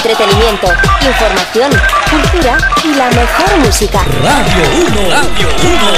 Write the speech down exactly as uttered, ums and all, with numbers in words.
entretenimiento, información, cultura y la mejor música. Radio uno, Radio uno.